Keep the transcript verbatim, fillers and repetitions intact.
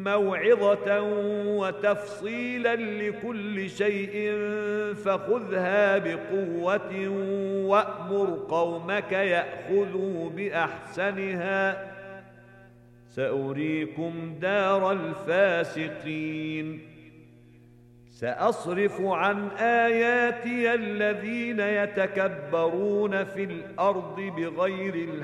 موعظة وتفصيلا لكل شيء فخذها بقوة وأمر قومك يأخذوا بأحسنها سأريكم دار الفاسقين. سأصرف عن آياتي الذين يتكبرون في الأرض بغير الحق